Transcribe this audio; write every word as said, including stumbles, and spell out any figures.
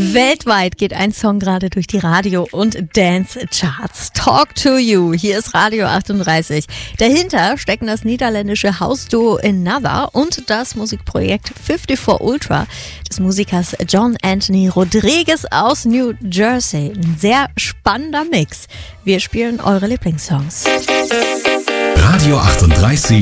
Weltweit geht ein Song gerade durch die Radio- und Dance-Charts. Talk to You, hier ist Radio achtunddreißig. Dahinter stecken das niederländische Hausduo Another und das Musikprojekt fünfundfünfzig Ultra des Musikers John Anthony Rodriguez aus New Jersey. Ein sehr spannender Mix. Wir spielen eure Lieblingssongs. Radio achtunddreißig